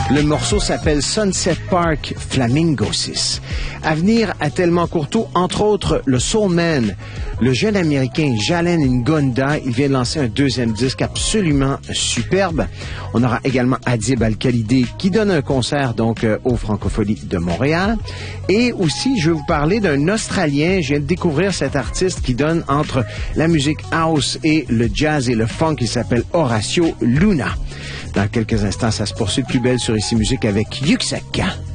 Le morceau s'appelle Sunset Park Flamingosis. À venir à Tellement Courteau, entre autres, le Soul Man, le jeune américain Jalen Ngonda. Il vient de lancer un deuxième disque absolument superbe. On aura également Adib Al-Khalidé qui donne un concert donc aux Francopholies de Montréal. Et aussi, je vais vous parler d'un Australien. Je viens de découvrir cet artiste qui donne entre la musique house et le jazz et le funk. Il s'appelle Horacio Luna. Dans quelques instants, ça se poursuit de plus belle sur Ici Musique avec Yuxek.